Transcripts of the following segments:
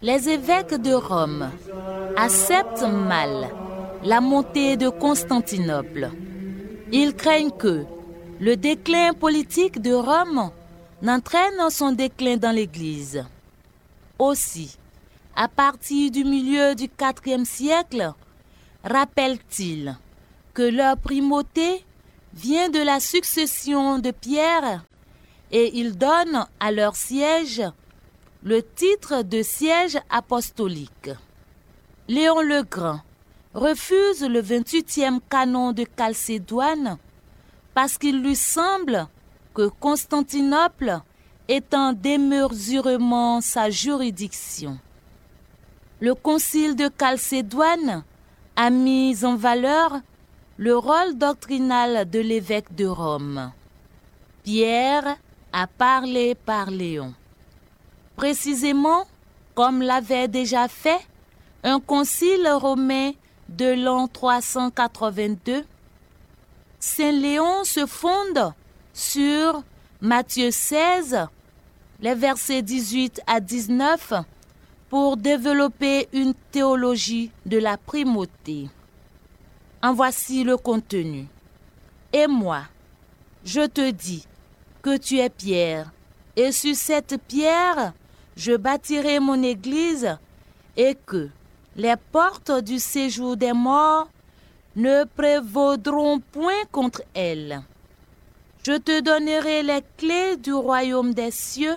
Les évêques de Rome acceptent mal la montée de Constantinople. Ils craignent que le déclin politique de Rome n'entraîne son déclin dans l'Église. Aussi, à partir du milieu du IVe siècle, rappellent-ils que leur primauté vient de la succession de Pierre et ils donnent à leur siège le titre de siège apostolique. Léon le Grand refuse le 28e canon de Chalcédoine parce qu'il lui semble que Constantinople étend démesurément sa juridiction. Le concile de Chalcédoine a mis en valeur le rôle doctrinal de l'évêque de Rome. Pierre a parlé par Léon. Précisément, comme l'avait déjà fait un concile romain de l'an 382, Saint Léon se fonde sur Matthieu 16, les versets 18 à 19, pour développer une théologie de la primauté. En voici le contenu. Et moi, je te dis que tu es Pierre, et sur cette pierre, je bâtirai mon église, et que les portes du séjour des morts ne prévaudront point contre elle. Je te donnerai les clés du royaume des cieux.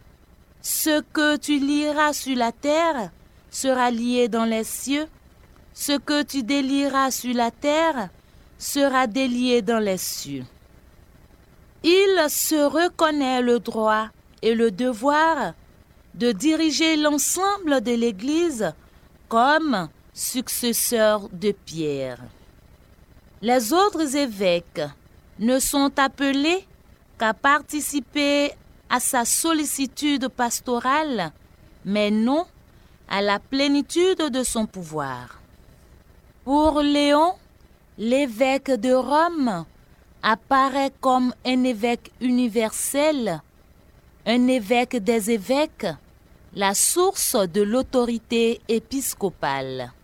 Ce que tu lieras sur la terre sera lié dans les cieux. Ce que tu délieras sur la terre sera délié dans les cieux. Il se reconnaît le droit et le devoir de diriger l'ensemble de l'Église comme successeur de Pierre. Les autres évêques ne sont appelés qu'à participer à sa sollicitude pastorale, mais non à la plénitude de son pouvoir. Pour Léon, l'évêque de Rome apparaît comme un évêque universel, un évêque des évêques, la source de l'autorité épiscopale.